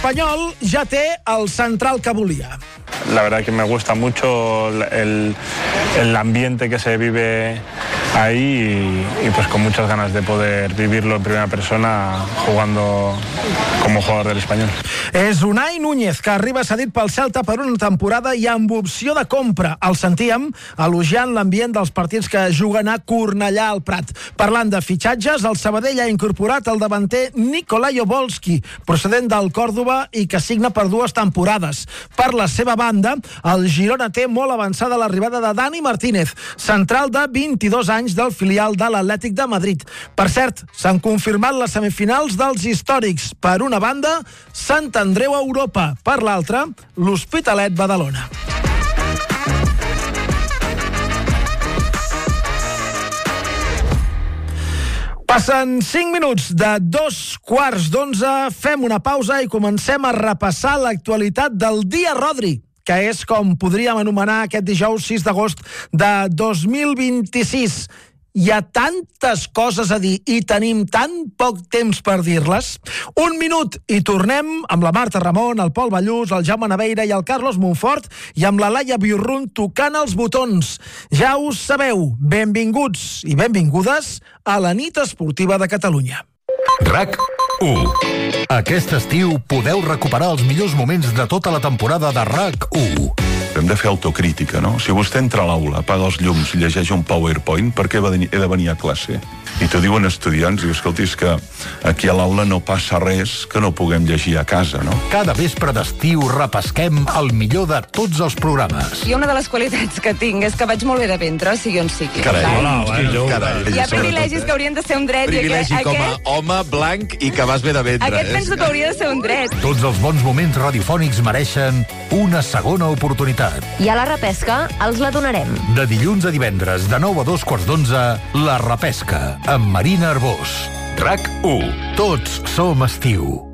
l'Espanyol ja té el central que volia. La verdad que me gusta mucho el ambiente que se vive ahí y pues con muchas ganas de poder vivirlo en primera persona jugando como jugador del Espanyol. És Unai Núñez, que arriba cedit pel Celta per una temporada i amb opció de compra. El sentíem elogiant l'ambient dels partits que juguen a Cornellà al Prat. Parlant de fitxatges, el Sabadell ha incorporat el davanter Nikolai Obolski, procedent del Còrdova i que signa per 2 temporades. Per la seva banda, el Girona té molt avançada l'arribada de Dani Martínez, central de 22 anys del filial de l'Atlètic de Madrid. Per cert, s'han confirmat les semifinals dels històrics. Per una banda, Sant Andreu a Europa. Per l'altra, l'Hospitalet Badalona. Passen 5 minuts de 2:15. Fem una pausa i comencem a repassar l'actualitat del dia Rodri, que és com podríem anomenar aquest dijous 6 d'agost de 2026. Hi ha tantes coses a dir i tenim tan poc temps per dir-les. 1 minut i tornem amb la Marta Ramon, el Pol Ballús, el Jaume Naveira i el Carlos Montfort i amb la Laia Biurrun tocant els botons. Ja us sabeu, benvinguts i benvingudes a la nit esportiva de Catalunya. RAC1. Aquest estiu podeu recuperar els millors moments de tota la temporada de RAC1. Hem de fer autocrítica, no? Si vostè entra a l'aula, apaga els llums i llegeix un PowerPoint, per què he de venir a classe? I t'ho diuen estudiants, diu, escolti, és que aquí a l'aula no passa res que no puguem llegir a casa, no? Cada vespre d'estiu repesquem el millor de tots els programes. Jo una de les qualitats que tinc és que vaig molt bé de ventre, sigui on sigui. Carai, Hi ha privilegis que haurien de ser un dret. Privilegi com a home blanc i que vas bé de ventre. Aquest penso que hauria de ser un dret. Tots els bons moments radiofònics mereixen una segona oportunitat. I a la repesca els la donarem. De dilluns a divendres, de 9 a 2:15, La Repesca, amb Marina Arbós. RAC1. Tots som estiu.